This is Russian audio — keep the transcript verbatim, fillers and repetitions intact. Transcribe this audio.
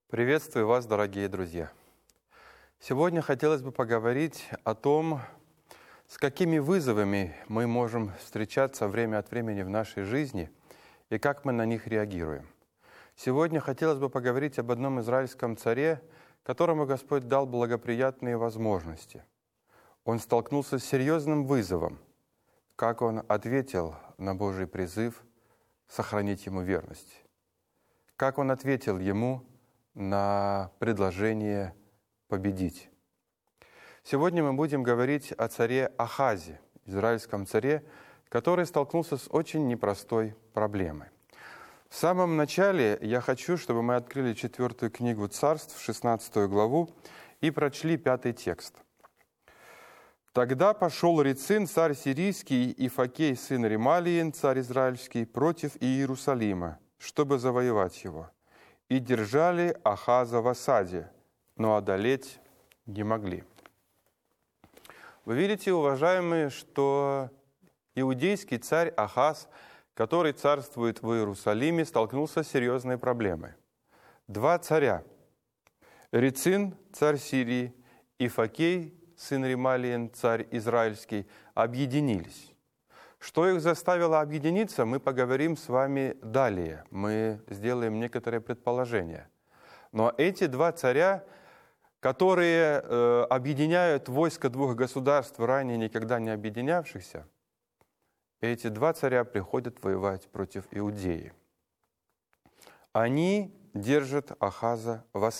Приветствую вас, дорогие друзья! Сегодня хотелось бы поговорить о том, с какими вызовами мы можем встречаться время от времени в нашей жизни и как мы на них реагируем. Сегодня хотелось бы поговорить об одном израильском царе, которому Господь дал благоприятные возможности. Он столкнулся с серьезным вызовом, как он ответил на Божий призыв сохранить ему верность, как он ответил ему на предложение победить. Сегодня мы будем говорить о царе Ахазе, израильском царе, который столкнулся с очень непростой проблемой. В самом начале я хочу, чтобы мы открыли четвертую книгу Царств, шестнадцатую главу, и прочли пятый текст. «Тогда пошел Рецин, царь сирийский, и Факей, сын Ремалиин, царь израильский, против Иерусалима, чтобы завоевать его. И держали Ахаза в осаде, но одолеть не могли». Вы видите, уважаемые, что иудейский царь Ахаз, который царствует в Иерусалиме, столкнулся с серьезной проблемой. Два царя – Рецин, царь Сирии, и Факей, сын Ремалиин, царь израильский, объединились. Что их заставило объединиться, мы поговорим с вами далее. Мы сделаем некоторые предположения. Но эти два царя, которые э, объединяют войско двух государств, ранее никогда не объединявшихся, эти два царя приходят воевать против Иудеи. Они держат Ахаза в осаде.